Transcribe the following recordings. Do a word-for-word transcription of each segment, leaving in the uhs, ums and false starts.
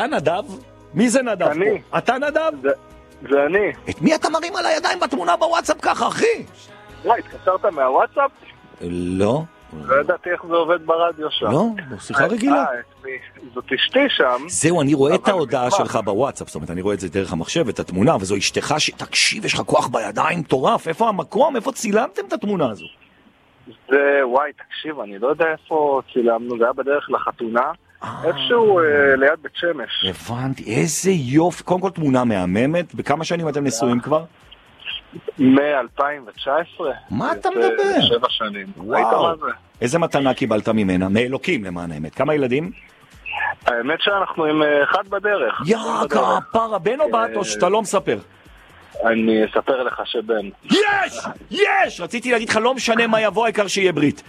אתה נדב? מי זה נדב? אני. פה? אתה נדב? זה, זה אני. את מי אתה מרים על הידיים בתמונה בוואטסאפ ככה, אחי? מה, התקשרת מהוואטסאפ? לא. לא ידעתי איך זה עובד ברדיו שם. לא, שיחה רגילה. זאת אשתי שם. זהו, אני רואה את ההודעה שלך בוואטסאפ, זאת אומרת, אני רואה את זה דרך המחשב, את התמונה, וזו אשתך שתקשיב, יש לך כוח בידיים, טורף, איפה המקום, איפה צילמתם את התמונה הזו? זה, וואי, תקשיב, אני לא יודע איפה צילמנו, זה היה בדרך לחתונה, איפשהו ליד בית שמש. הבנתי, איזה יופי, קודם כל תמונה מהממת, בכמה שנים אתם נשואים כבר? מ-אלפיים תשע עשרה. מה אתה מדבר? שבע שנים. וואו, איזה מתנה קיבלת ממנה? מאלוקים למען האמת. כמה ילדים? האמת שאנחנו עם אחד בדרך. יא, כפרה, בן או בת או שאתה לא מספר? אני אספר לך שבן. יש! יש! רציתי להגיד לך, לא משנה מה יבוא, העיקר שיהיה ברית.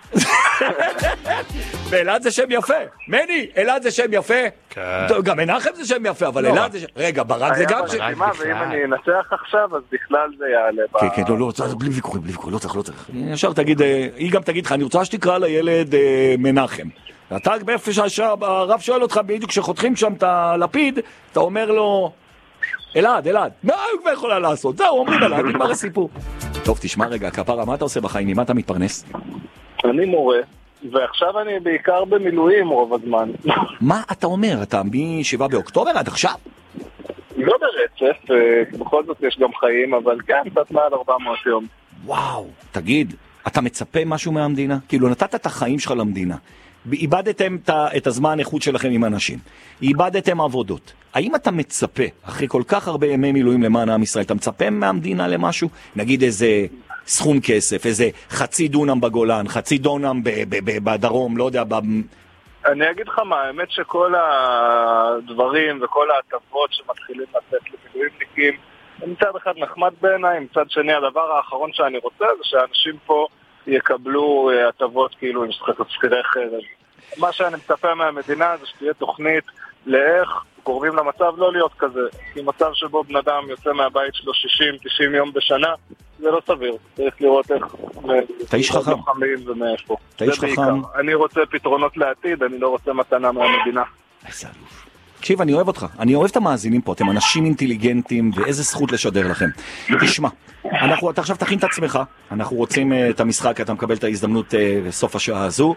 ואלעד זה שם יפה. מני, אלעד זה שם יפה. גם מנחם זה שם יפה, אבל אלעד זה שם... רגע, ברק זה גם שם. ואם אני אנצח עכשיו, אז בכלל זה יעלה. כן, כן, לא, לא, בלי ויכוחים, בלי ויכוחים, לא צריך, לא צריך. ישר תגיד, היא גם תגיד לך, אני רוצה שתקרא לילד מנחם. אתה באיפה שהרב שואל אותך, בדיוק כשחותכים שם את הלפיד, אתה אומר לו, אלעד, אלעד, מה הוא כבר יכולה לעשות? זהו, אומרים אלעד, נגמר הסיפור. טוב, תשמע רגע, כפרה, מה אתה עושה בחיים? ממה אתה מתפרנס? אני מורה, ועכשיו אני בעיקר במילואים רוב הזמן. מה אתה אומר? אתה מ-שבעה באוקטובר עד עכשיו? לא ברצף, בכל זאת יש גם חיים, אבל כן, קצת מעל ארבע מאות יום. וואו, תגיד, אתה מצפה משהו מהמדינה? כאילו, נתת את החיים שלך למדינה. איבדתם את הזמן איכות שלכם עם אנשים. איבדתם עבודות. האם אתה מצפה, אחרי כל כך הרבה ימי מילואים למען עם ישראל, אתה מצפה מהמדינה למשהו? נגיד איזה סכום כסף, איזה חצי דונם בגולן, חצי דונם בדרום, לא יודע. אני אגיד לך מה, האמת שכל הדברים וכל ההטבות שמתחילים לתת למילואימניקים, מצד אחד נחמד בעיניי, מצד שני הדבר האחרון שאני רוצה זה שאנשים פה יקבלו הטבות כאילו עם שכירי חרב. מה שאני מצפה מהמדינה זה שתהיה תוכנית לאיך גורמים למצב לא להיות כזה. כי מצב שבו בן אדם יוצא מהבית שלו שישים תשעים יום בשנה, זה לא סביר. צריך לראות איך... אתה איש חכם. ומאיפה. אתה איש חכם. אני רוצה פתרונות לעתיד, אני לא רוצה מתנה מהמדינה. איזה אלוף. תקשיב, אני אוהב אותך. אני אוהב את המאזינים פה. אתם אנשים אינטליגנטים, ואיזה זכות לשדר לכם. תשמע, אנחנו, אתה עכשיו תכין את עצמך. אנחנו רוצים uh, את המשחק, אתה מקבל את ההזדמנות uh, בסוף השעה הזו.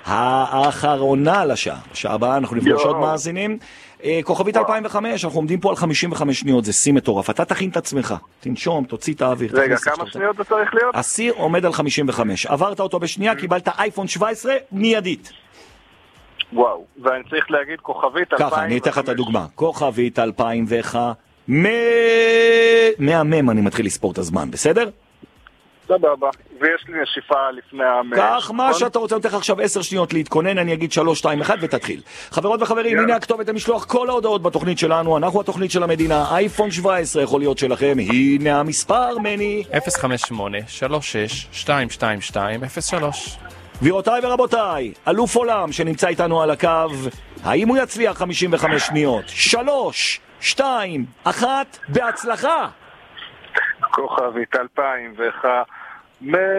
האחרונה לשעה. בשעה הבאה אנחנו נפגוש עוד מאזינים. Uh, כוכבית אלפיים וחמש, אנחנו עומדים פה על חמישים וחמש שניות, זה שיא מטורף. אתה תכין את עצמך. תנשום, תוציא את האוויר. רגע, כמה שניות זה צריך להיות? הסיר עומד על חמישים וחמש. עברת אותו בשנייה, קיבלת אייפון שבע עשרה מיידית. וואו, ואני צריך להגיד כוכבית אלפיים וחמש. ככה, אני אתן לך את הדוגמה. כוכבית אלפיים וחמש. מהמם אני מתחיל לספור את הזמן, בסדר? סבבה, ויש לי נשיפה לפני המאה. כך מה שאתה רוצה, נותן לך עכשיו עשר שניות להתכונן, אני אגיד שלוש, שתיים, אחת ותתחיל. חברות וחברים, הנה הכתובת המשלוח כל ההודעות בתוכנית שלנו, אנחנו התוכנית של המדינה, אייפון שבע עשרה יכול להיות שלכם, הנה המספר, מני. אפס חמש שמונה שלוש שש שתיים שתיים שתיים אפס שלוש. גבירותיי ורבותיי, אלוף עולם שנמצא איתנו על הקו, האם הוא יצליח חמישים וחמש שניות? שלוש, שתיים, אחת, בהצלחה! כוכבית אלפיים וחמש